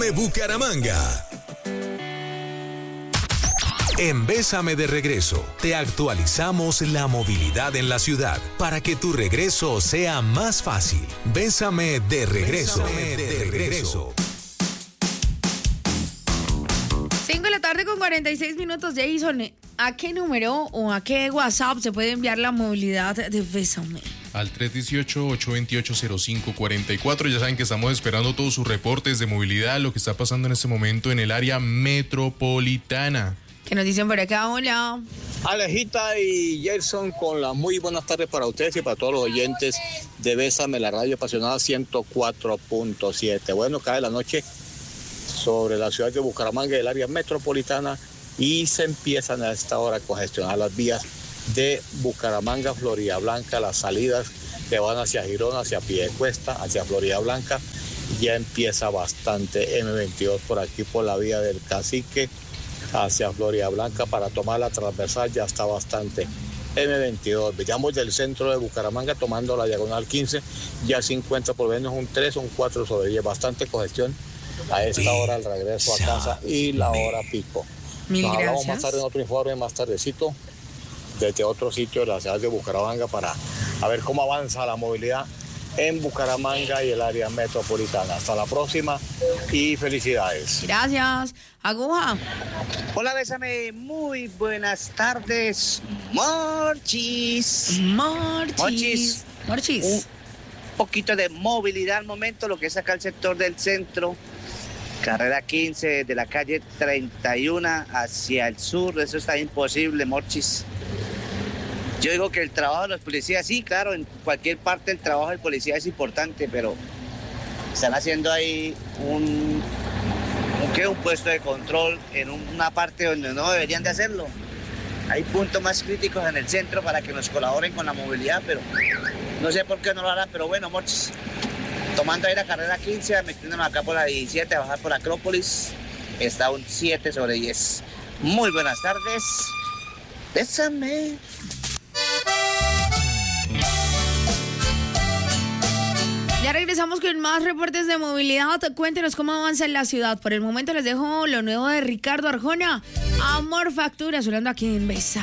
de Bucaramanga. En Bésame de Regreso, te actualizamos la movilidad en la ciudad para que tu regreso sea más fácil. Bésame de Regreso. Bésame de Regreso. 5 de la tarde con 46 minutos. Jason, ¿a qué número o a qué WhatsApp se puede enviar la movilidad de Bésame? Al 318-828-0544. Ya saben que estamos esperando todos sus reportes de movilidad, lo que está pasando en este momento en el área metropolitana. ¿Qué nos dicen por acá? Hola. Alejita y Gerson, con las muy buenas tardes para ustedes y para todos los oyentes de Bésame, la radio apasionada 104.7. Bueno, cae la noche sobre la ciudad de Bucaramanga y el área metropolitana y se empiezan a esta hora a congestionar las vías de Bucaramanga, Florida Blanca, las salidas que van hacia Girón, hacia Piedecuesta, hacia Florida Blanca. Ya empieza bastante M22 por aquí, por la vía del Cacique, hacia Florida Blanca para tomar la transversal, ya está bastante M22. Veamos del centro de Bucaramanga tomando la diagonal 15, ya se encuentra por lo menos un 3 o un 4 sobre 10, bastante congestión a esta hora el regreso a casa y la hora pico. Mil Nos hablamos gracias. más tarde en otro informe, más tardecito, desde otro sitio de la ciudad de Bucaramanga para a ver cómo avanza la movilidad en Bucaramanga y el área metropolitana. Hasta la próxima y felicidades. Gracias. Aguja. Hola, Bésame, muy buenas tardes, Morchis. Morchis. Un poquito de movilidad al momento, lo que es acá el sector del centro, carrera 15 de la calle 31 hacia el sur, eso está imposible, Morchis. Yo digo que el trabajo de los policías, sí, claro, en cualquier parte el trabajo del policía es importante, pero están haciendo ahí un puesto de control en una parte donde no deberían de hacerlo. Hay puntos más críticos en el centro para que nos colaboren con la movilidad, pero no sé por qué no lo harán, pero bueno, Morchis, tomando ahí la carrera 15, metiéndonos acá por la 17, a bajar por Acrópolis, está un 7 sobre 10. Muy buenas tardes, Bésame. Ya regresamos con más reportes de movilidad. Cuéntenos cómo avanza en la ciudad. Por el momento les dejo lo nuevo de Ricardo Arjona. Amor Factura, sonando aquí en Bésame.